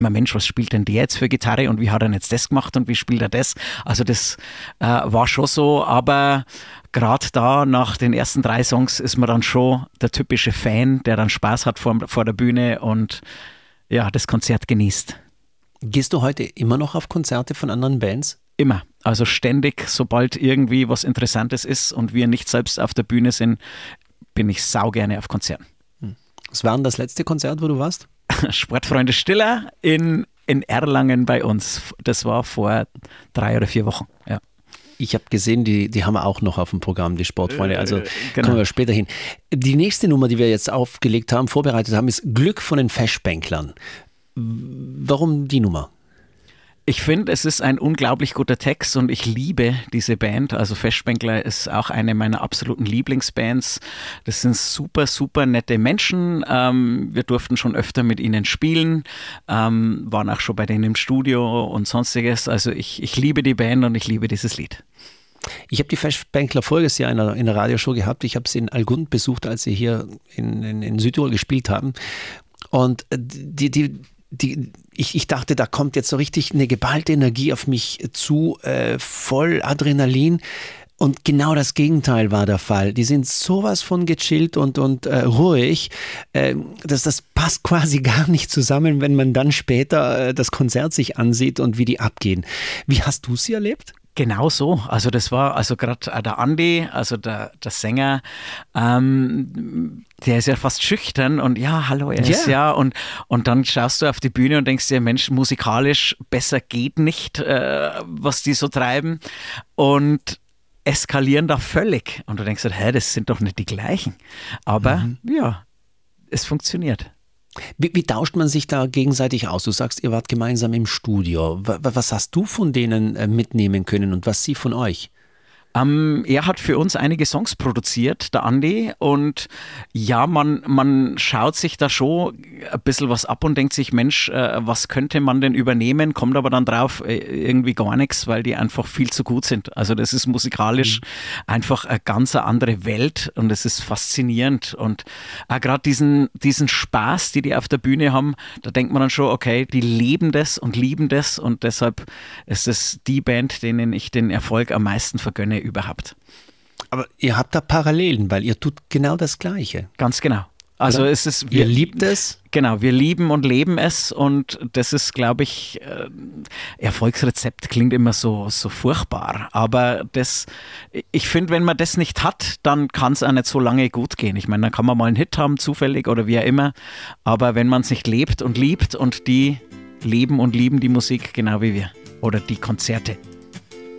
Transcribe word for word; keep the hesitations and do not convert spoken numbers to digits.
Mensch, was spielt denn der jetzt für Gitarre und wie hat er denn jetzt das gemacht und wie spielt er das? Also das äh, war schon so, aber gerade da nach den ersten drei Songs ist man dann schon der typische Fan, der dann Spaß hat vor, vor der Bühne und ja, das Konzert genießt. Gehst du heute immer noch auf Konzerte von anderen Bands? Immer, also ständig, sobald irgendwie was Interessantes ist und wir nicht selbst auf der Bühne sind, bin ich saugerne auf Konzerten. Was war denn das letzte Konzert, wo du warst? Sportfreunde Stiller in, in Erlangen bei uns. Das war vor drei oder vier Wochen. Ja. Ich habe gesehen, die, die haben wir auch noch auf dem Programm, die Sportfreunde. Also äh, genau. Kommen wir später hin. Die nächste Nummer, die wir jetzt aufgelegt haben, vorbereitet haben, ist Glück von den Feschbänklern. Warum die Nummer? Ich finde, es ist ein unglaublich guter Text und ich liebe diese Band. Also Feschbänkler ist auch eine meiner absoluten Lieblingsbands. Das sind super, super nette Menschen. Ähm, wir durften schon öfter mit ihnen spielen, ähm, waren auch schon bei denen im Studio und sonstiges. Also ich, ich liebe die Band und ich liebe dieses Lied. Ich habe die Feschbänkler voriges Jahr in der, in der Radioshow gehabt. Ich habe sie in Algund besucht, als sie hier in, in, in Südtirol gespielt haben. Und die, die Die, ich, ich dachte, da kommt jetzt so richtig eine geballte Energie auf mich zu, äh, voll Adrenalin. Und genau das Gegenteil war der Fall. Die sind sowas von gechillt und, und äh, ruhig. Äh, das, das passt quasi gar nicht zusammen, wenn man dann später äh, das Konzert sich ansieht und wie die abgehen. Wie hast du sie erlebt? Genau so. Also das war, also gerade der Andi, also der, der Sänger, ähm, der ist ja fast schüchtern und ja, hallo, er yeah. ist ja und, und dann schaust du auf die Bühne und denkst dir, Mensch, musikalisch besser geht nicht, äh, was die so treiben und eskalieren da völlig. Und du denkst dir, hä, das sind doch nicht die gleichen. Aber mhm. ja, es funktioniert. Wie, wie tauscht man sich da gegenseitig aus? Du sagst, ihr wart gemeinsam im Studio. Was hast du von denen mitnehmen können und was sie von euch? Ähm, er hat für uns einige Songs produziert, der Andi, und ja, man, man schaut sich da schon ein bisschen was ab und denkt sich, Mensch, äh, was könnte man denn übernehmen, kommt aber dann drauf, äh, irgendwie gar nichts, weil die einfach viel zu gut sind. Also das ist musikalisch mhm. einfach eine ganz andere Welt und es ist faszinierend und auch gerade diesen, diesen Spaß, die die auf der Bühne haben, da denkt man dann schon, okay, die leben das und lieben das und deshalb ist es die Band, denen ich den Erfolg am meisten vergönne überhaupt. Aber ihr habt da Parallelen, weil ihr tut genau das Gleiche. Ganz genau. Also Oder? es ist, wir, ihr liebt es? Genau, wir lieben und leben es und das ist, glaube ich, äh, Erfolgsrezept klingt immer so, so furchtbar, aber das, ich finde, wenn man das nicht hat, dann kann es auch nicht so lange gut gehen. Ich meine, dann kann man mal einen Hit haben, zufällig oder wie auch immer, aber wenn man es nicht lebt und liebt und die leben und lieben die Musik genau wie wir oder die Konzerte.